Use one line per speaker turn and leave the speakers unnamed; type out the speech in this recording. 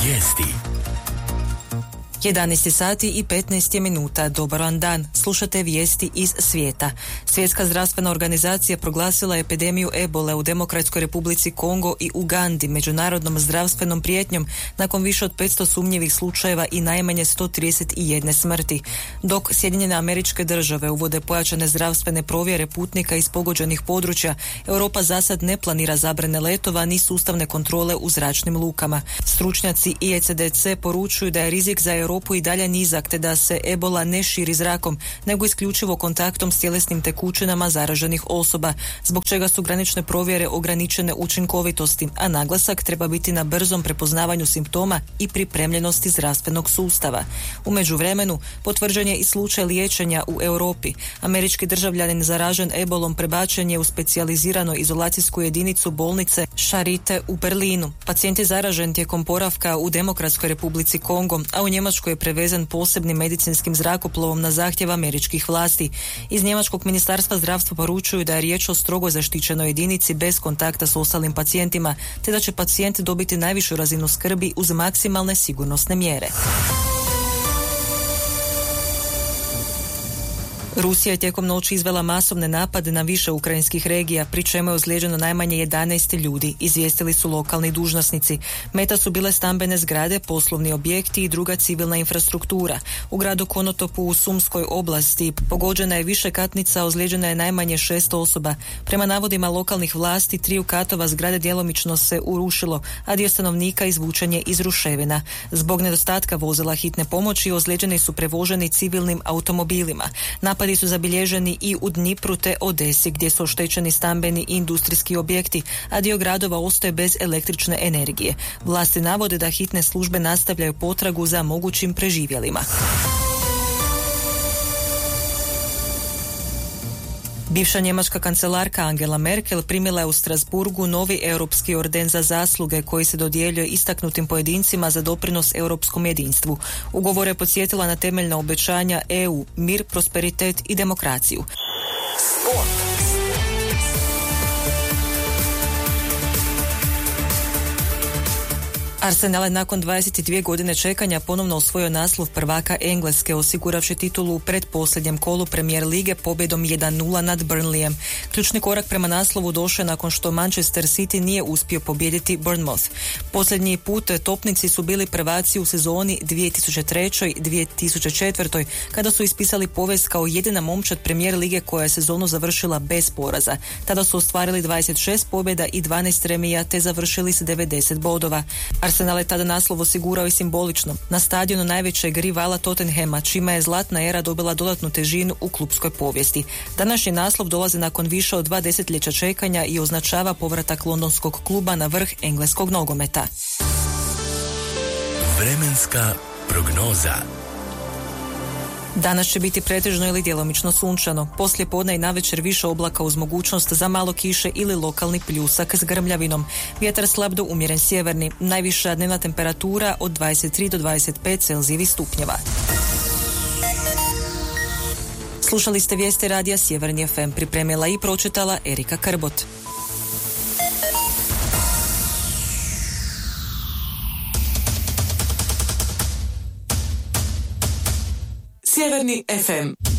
Vijesti.
11 sati i 15 minuta. Dobar vam dan. Slušate vijesti iz svijeta. Svjetska zdravstvena organizacija proglasila epidemiju ebole u Demokratskoj republici Kongo i Ugandi međunarodnom zdravstvenom prijetnjom nakon više od 500 sumnjivih slučajeva i najmanje 131 smrti. Dok Sjedinjene Američke Države uvode pojačane zdravstvene provjere putnika iz pogođenih područja, Europa zasad ne planira zabrane letova ni sustavne kontrole u zračnim lukama. Stručnjaci i ECDC poručuju da je rizik za Europu i dalje nizak, te da se ebola ne širi zrakom, nego isključivo kontaktom s tjelesnim tekućinama zaraženih osoba, zbog čega su granične provjere ograničene učinkovitosti, a naglasak treba biti na brzom prepoznavanju simptoma i pripremljenosti zdravstvenog sustava. U međuvremenu potvrđen je i slučaj liječenja u Europi. Američki državljanin zaražen ebolom prebačen je u specijaliziranu izolacijsku jedinicu bolnice Charité u Berlinu. Pacijent je zaražen tijekom poravka u Demokratskoj republici Kongo, a u Njemačkoj je prevezen posebnim medicinskim zrakoplovom na zahtjev američkih vlasti. Iz njemačkog ministarstva zdravstva poručuju da je riječ o strogo zaštićenoj jedinici bez kontakta s ostalim pacijentima, te da će pacijent dobiti najvišu razinu skrbi uz maksimalne sigurnosne mjere. Rusija je tijekom noći izvela masovne napade na više ukrajinskih regija, pri čemu je ozlijeđeno najmanje 11 ljudi, izvijestili su lokalni dužnosnici. Meta su bile stambene zgrade, poslovni objekti i druga civilna infrastruktura. U gradu Konotopu u Sumskoj oblasti pogođena je višekatnica, ozlijeđena je najmanje 6 osoba. Prema navodima lokalnih vlasti, 3 katova zgrade djelomično se urušilo, a dio stanovnika izvučen je iz ruševina. Zbog nedostatka vozila hitne pomoći ozlijeđeni su prevoženi civilnim automobilima. Napadi su zabilježeni i u Dnipru te Odesi, gdje su oštećeni stambeni i industrijski objekti, a dio gradova ostaje bez električne energije. Vlasti navode da hitne službe nastavljaju potragu za mogućim preživjelima. Bivša njemačka kancelarka Angela Merkel primila je u Strasburgu novi europski orden za zasluge koji se dodjeljuje istaknutim pojedincima za doprinos europskom jedinstvu. Ugovor je podsjetila na temeljna obećanja EU, mir, prosperitet i demokraciju. Sport. Arsenal je nakon 22 godine čekanja ponovno osvojio naslov prvaka Engleske, osiguravši titulu u pretposljednjem kolu Premier lige pobjedom 1-0 nad Burnleyem. Ključni korak prema naslovu došao je nakon što Manchester City nije uspio pobijediti Bournemouth. Posljednji put topnici su bili prvaci u sezoni 2003-2004, kada su ispisali povijest kao jedina momčad Premier lige koja je sezonu završila bez poraza. Tada su ostvarili 26 pobjeda i 12 remija te završili s 90 bodova. Arsenal je tada naslov osigurao i simbolično na stadionu najvećeg rivala Tottenhama, čime je zlatna era dobila dodatnu težinu u klupskoj povijesti. Današnji naslov dolazi nakon više od 2 desetljeća čekanja i označava povratak londonskog kluba na vrh engleskog nogometa.
Vremenska prognoza.
Danas će biti pretežno ili djelomično sunčano. Poslije podne i navečer više oblaka uz mogućnost za malo kiše ili lokalni pljusak s grmljavinom. Vjetar slab do umjeren sjeverni. Najviša dnevna temperatura od 23 do 25 Celzijevih stupnjeva. Slušali ste vijesti radija Sjeverni FM. Pripremila i pročitala Erika Krbot.
Sjeverni FM.